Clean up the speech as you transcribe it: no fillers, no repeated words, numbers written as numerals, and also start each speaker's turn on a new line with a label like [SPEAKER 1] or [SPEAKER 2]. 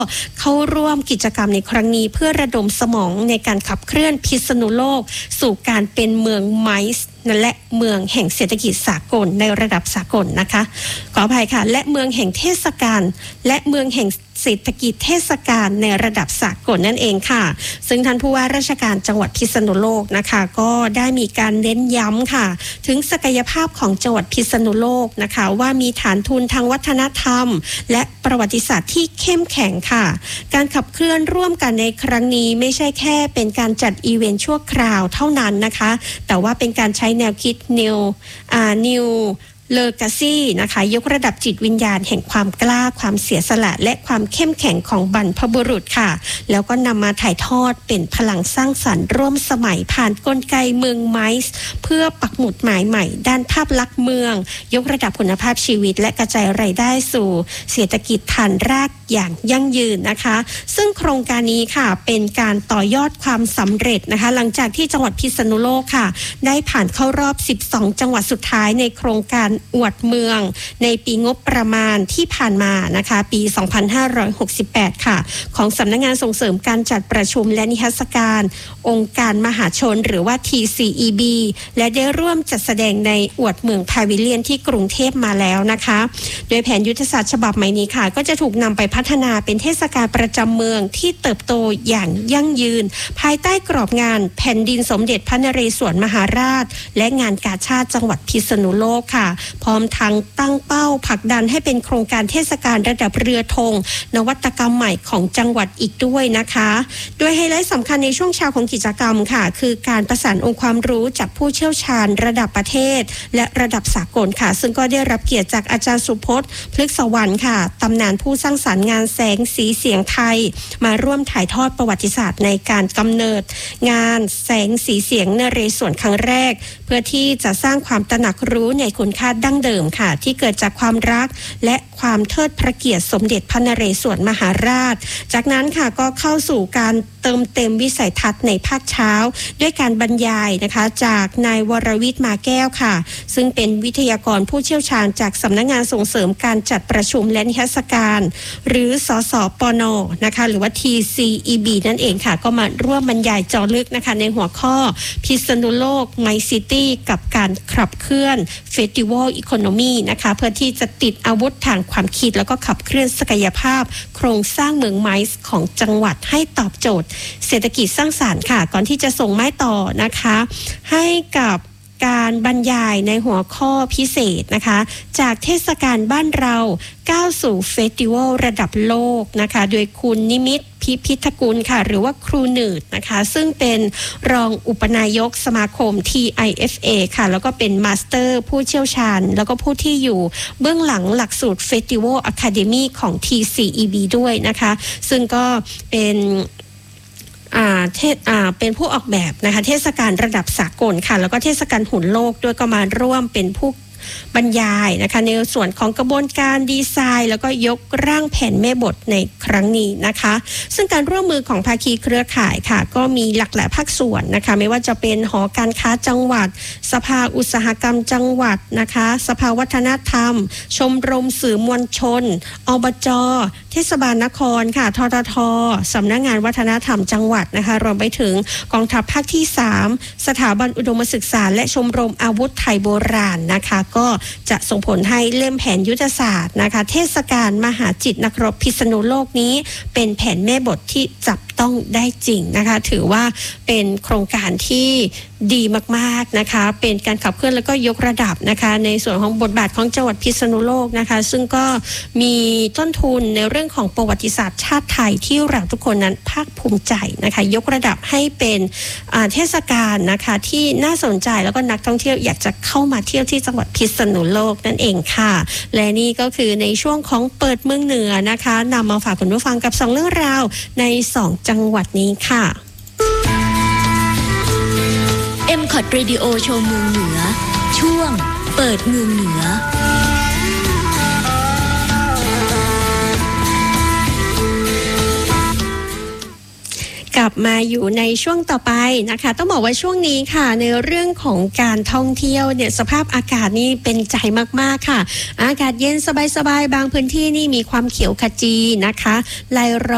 [SPEAKER 1] เข้าร่วมกิจกรรมในครั้งนี้เพื่อระดมสมองในการขับเคลื่อนพิษณุโลกสู่การเป็นเมืองไมซ์และเมืองแห่งเศรษฐกิจสากลในระดับสากลนะคะขออภัยค่ะและเมืองแห่งเทศกาลและเมืองแห่งเศรษฐกิจเทศกาลในระดับสากลนั่นเองค่ะซึ่งท่านผู้ว่าราชการจังหวัดพิษณุโลกนะคะก็ได้มีการเน้นย้ำค่ะถึงศักยภาพของจังหวัดพิษณุโลกนะคะว่ามีฐานทุนทางวัฒนธรรมและประวัติศาสตร์ที่เข้มแข็งค่ะการขับเคลื่อนร่วมกันในครั้งนี้ไม่ใช่แค่เป็นการจัดอีเวนต์ชั่วคราวเท่านั้นนะคะแต่ว่าเป็นการใช้แนวคิด New Legacy นะคะยกระดับจิตวิญญาณแห่งความกล้าความเสียสละและความเข้มแข็งของบรรพบุรุษค่ะแล้วก็นำมาถ่ายทอดเป็นพลังสร้างสรรค์ร่วมสมัยผ่านกลไกเมืองไมซ์เพื่อปักหมุดหมายใหม่ด้านภาพลักษณ์เมืองยกระดับคุณภาพชีวิตและกระจายรายได้สู่เศรษฐกิจฐานรากอย่างยั่งยืนนะคะซึ่งโครงการนี้ค่ะเป็นการต่อยอดความสำเร็จนะคะหลังจากที่จังหวัดพิษณุโลกค่ะได้ผ่านเข้ารอบ12จังหวัดสุดท้ายในโครงการอวดเมืองในปีงบประมาณที่ผ่านมานะคะปี2568ค่ะของสำนักงานส่งเสริมการจัดประชุมและนิทรรศการองค์การมหาชนหรือว่า TCEB และได้ร่วมจัดแสดงในอวดเมืองพาวิเลียนที่กรุงเทพมาแล้วนะคะโดยแผนยุทธศาสตร์ฉบับใหม่นี้ค่ะก็จะถูกนำไปพัฒนาเป็นเทศกาลประจำเมืองที่เติบโตอย่างยั่งยืนภายใต้กรอบงานแผ่นดินสมเด็จพระนเรศวรมหาราชและงานกาชาดจังหวัดพิษณุโลกค่ะพร้อมทั้งตั้งเป้าผลักดันให้เป็นโครงการเทศกาลระดับเรือธงนวัตกรรมใหม่ของจังหวัดอีกด้วยนะคะโดยไฮไลท์สำคัญในช่วงเช้าของกิจกรรมค่ะคือการประสานองค์ความรู้จากผู้เชี่ยวชาญระดับประเทศและระดับสากลค่ะซึ่งก็ได้รับเกียรติจากอาจารย์สุพจน์พฤกษวรรณค่ะตำนานผู้สร้างสรรค์งานแสงสีเสียงไทยมาร่วมถ่ายทอดประวัติศาสตร์ในการกำเนิดงานแสงสีเสียงนเรศวรครั้งแรกเพื่อที่จะสร้างความตระหนักรู้ในคุณค่าดั้งเดิมค่ะที่เกิดจากความรักและความเทิดพระเกียรติสมเด็จพระนเรศวรมหาราชจากนั้นค่ะก็เข้าสู่การเติมเต็มวิสัยทัศน์ในภาคเช้าด้วยการบรรยายนะคะจากนายวรวิทย์มาแก้วค่ะซึ่งเป็นวิทยากรผู้เชี่ยวชาญจากสำนักงานส่งเสริมการจัดประชุมและนิทรรศการหรือสสปนนะคะหรือว่า TCEB นั่นเองค่ะก็มาร่วมบรรยายเจาะลึกนะคะในหัวข้อพิษณุโลกไมซ์ซิตี้กับการขับเคลื่อนเฟสติวัลอีโคโนมีนะคะเพื่อที่จะติดอาวุธทางความคิดแล้วก็ขับเคลื่อนศักยภาพโครงสร้างเมืองไมซ์ของจังหวัดให้ตอบโจทย์เศรษฐกิจสร้างสรรค์ค่ะก่อนที่จะส่งไม้ต่อนะคะให้กับการบรรยายในหัวข้อพิเศษนะคะจากเทศกาลบ้านเราก้าวสู่เฟสติวัลระดับโลกนะคะโดยคุณนิมิตพิพิธกุลค่ะหรือว่าครูหนืดนะคะซึ่งเป็นรองอุปนายกสมาคม TIFA ค่ะแล้วก็เป็นมาสเตอร์ผู้เชี่ยวชาญแล้วก็ผู้ที่อยู่เบื้องหลังหลักสูตร Festival Academy ของ TCEB ด้วยนะคะซึ่งก็เป็นเป็นผู้ออกแบบนะคะเทศกาลระดับสากลค่ะแล้วก็เทศกาลหุ่นโลกด้วยก็มาร่วมเป็นผู้บรรยายนะคะในส่วนของกระบวนการดีไซน์แล้วก็ยกร่างแผนแม่บทในครั้งนี้นะคะซึ่งการร่วมมือของภาคีเครือข่ายค่ะก็มีหลากหลายภาคส่วนนะคะไม่ว่าจะเป็นหอการค้าจังหวัดสภาอุตสาหกรรมจังหวัดนะคะสภาวัฒนธรรมชมรมสื่อมวลชนอบจ.เทศบาลนครค่ะททท.สำนักงานวัฒนธรรมจังหวัดนะคะรวมไปถึงกองทัพภาคที่3สถาบันอุดมศึกษาและชมรมอาวุธไทยโบราณนะคะก็จะส่งผลให้เล่มแผนยุทธศาสตร์นะคะเทศกาลมหาจิตนักรบพิษณุโลกนี้เป็นแผนแม่บทที่จับต้องได้จริงนะคะถือว่าเป็นโครงการที่ดีมากๆนะคะเป็นการขับเคลื่อนแล้วก็ยกระดับนะคะในส่วนของบทบาทของจังหวัดพิษณุโลกนะคะซึ่งก็มีต้นทุนในเรื่องของประวัติศาสตร์ชาติไทยที่เราทุกคนนั้นภาคภูมิใจนะคะยกระดับให้เป็นเทศกาลนะคะที่น่าสนใจแล้วก็นักท่องเที่ยวอยากจะเข้ามาเที่ยวที่จังหวัดพิษณุโลกนั่นเองค่ะและนี่ก็คือในช่วงของเปิดเมืองเหนือนะคะนำมาฝากคุณผู้ฟังกับ2เรื่องราวใน2จังหวัดนี้ค่ะ
[SPEAKER 2] MCOT Radio โชว์เมืองเหนือช่วงเปิดเมืองเหนือ
[SPEAKER 1] กลับมาอยู่ในช่วงต่อไปนะคะต้องบอกว่าช่วงนี้ค่ะในเรื่องของการท่องเที่ยวเนี่ยสภาพอากาศนี่เป็นใจมากๆค่ะอากาศเย็นสบายๆบางพื้นที่นี่มีความเขียวขจีนะคะราย